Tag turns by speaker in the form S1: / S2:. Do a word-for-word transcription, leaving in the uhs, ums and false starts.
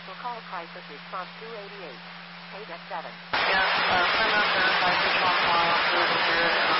S1: For call crisis response two eighty-eight. Paid at seven.
S2: Yes, uh, send us a crisis phone call to the